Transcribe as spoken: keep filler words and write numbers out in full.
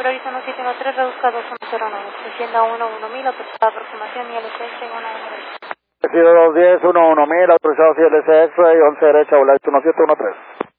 Por Horizon siete uno tres, rebusca dos uno cero nueve, Hacienda uno uno mil, autorizada aproximación y L C S uno uno tres. Recibe dos diez, uno uno mil, autorizado C L C X-Ray, once derecha, Volante uno siete uno tres.